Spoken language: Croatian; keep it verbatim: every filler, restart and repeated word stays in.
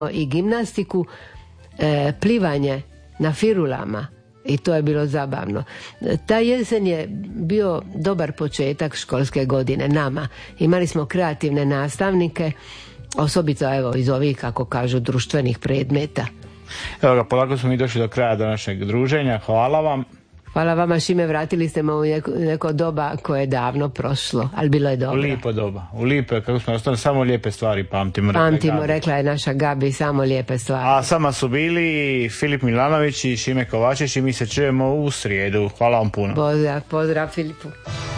i gimnastiku, e, plivanje na firulama i to je bilo zabavno. Ta jesen je bio dobar početak školske godine nama. Imali smo kreativne nastavnike, osobito evo iz ovih, kako kažu, društvenih predmeta. Evo ga, polako smo mi došli do kraja današnjeg druženja. Hvala vam. Hvala vama, Šime, vratili ste me u neko, neko doba koje je davno prošlo, ali bilo je dobro. U lijepo doba, u lijepe, kako smo ostali, samo lijepe stvari pamtimo. Pamtimo, rekla je, rekla je naša Gabi, samo lijepe stvari. A sama su bili Filip Milanović i Šime Kovačić i mi se čujemo u srijedu. Hvala vam puno. Pozdrav, pozdrav Filipu.